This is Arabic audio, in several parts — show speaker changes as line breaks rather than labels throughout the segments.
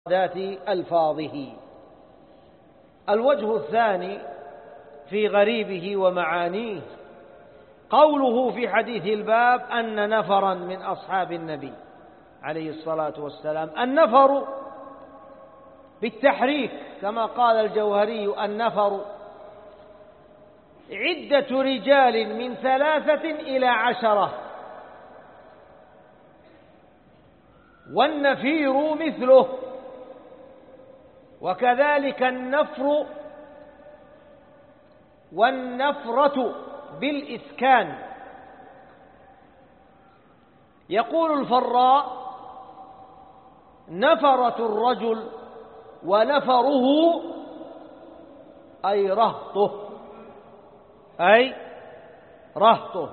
ذات ألفاظه. الوجه الثاني في غريبه ومعانيه قوله في حديث الباب أن نفرا من أصحاب النبي عليه الصلاة والسلام. النفر بالتحريك كما قال الجوهري: النفر عدة رجال من 3 إلى 10، والنفير مثله، وكذلك النفر والنفرة بالإسكان. يقول الفراء: نفرة الرجل ونفره أي رهطه، أي رهطه،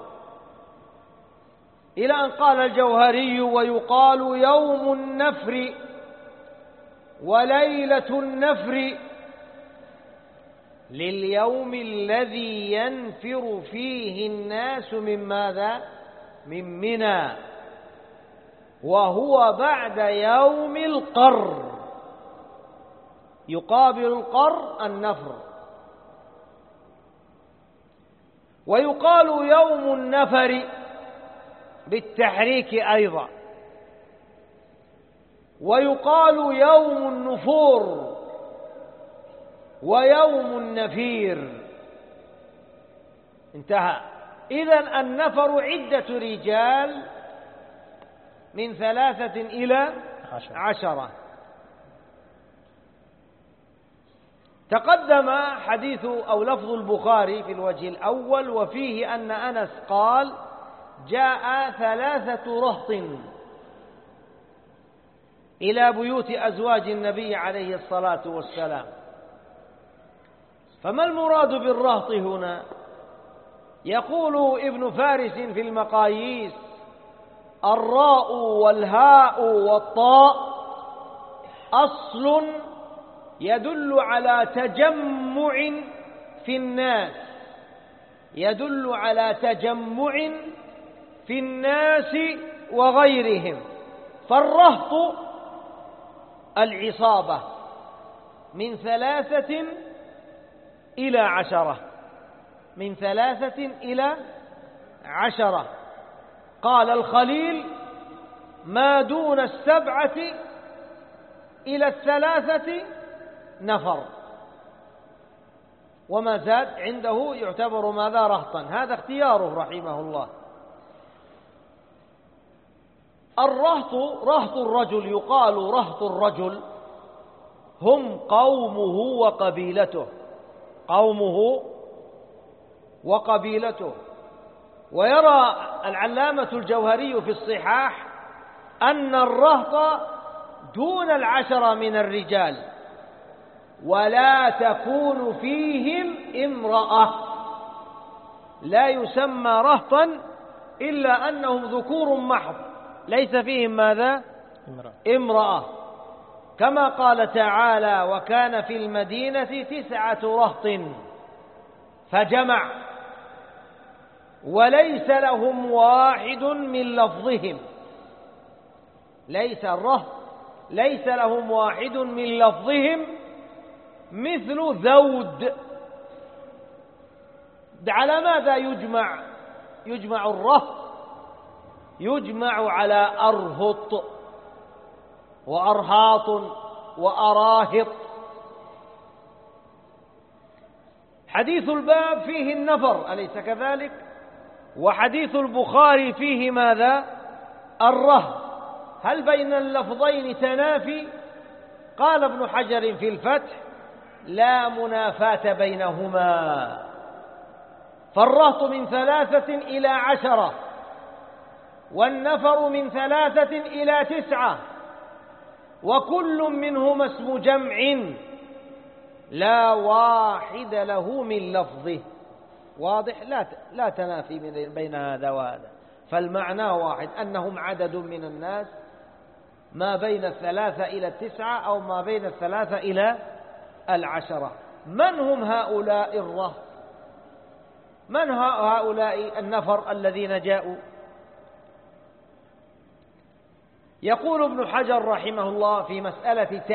إلى أن قال الجوهري: ويقال يوم النفر وليلة النفر لليوم الذي ينفر فيه الناس من ماذا؟ من منى، وهو بعد يوم القر. يقابل القر النفر. ويقال يوم النفر بالتحريك أيضا، ويقال يوم النفور ويوم النفير. انتهى. إذن النفر عدة رجال من 3 إلى 10. تقدم حديث أو لفظ البخاري في الوجه الأول، وفيه أن أنس قال: جاء 3 رهط إلى بيوت أزواج النبي عليه الصلاة والسلام. فما المراد بالرهط هنا؟ يقول ابن فارس في المقاييس: الراء والهاء والطاء أصل يدل على تجمع في الناس، يدل على تجمع في الناس وغيرهم. فالرهط العصابة من 3 إلى 10، من 3 إلى 10. قال الخليل: ما دون 7 إلى 3 نفر، وما زاد عنده يعتبر ماذا؟ رهطا. هذا اختياره رحمه الله. الرهط رهط الرجل، يقال رهط الرجل هم قومه وقبيلته، قومه وقبيلته. ويرى العلامة الجوهري في الصحاح أن الرهط دون 10 من الرجال، ولا تكون فيهم امرأة، لا يسمى رهطا إلا أنهم ذكور محض، ليس فيهم ماذا؟ امرأة. كما قال تعالى: وكان في المدينة 9 رهط فجمع، وليس لهم واحد من لفظهم. ليس الرهط ليس لهم واحد من لفظهم مثل ذود. على ماذا يجمع الرهط؟ يجمع على أرهط وأرهاط وأراهط. حديث الباب فيه النفر، أليس كذلك؟ وحديث البخاري فيه ماذا؟ الرهط. هل بين اللفظين تنافي؟ قال ابن حجر في الفتح: لا منافاة بينهما. فالرهط من 3 إلى 10، والنفر من 3 إلى 9، وكل منهما اسم جمع لا واحد له من لفظه. واضح؟ لا تنافي بين هذا وهذا، فالمعنى واحد، أنهم عدد من الناس ما بين 3 إلى 9، أو ما بين 3 إلى 10. من هم هؤلاء الرهط؟ من هؤلاء النفر الذين جاءوا؟ يقول ابن حجر رحمه الله في مسألة